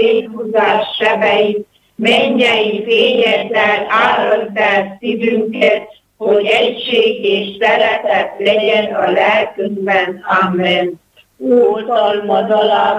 léghúzás sebeit, mennyei fényeddel árasd el szívünket, hogy egység és szeretet legyen a lelkünkben. Amen. Oltalmad alá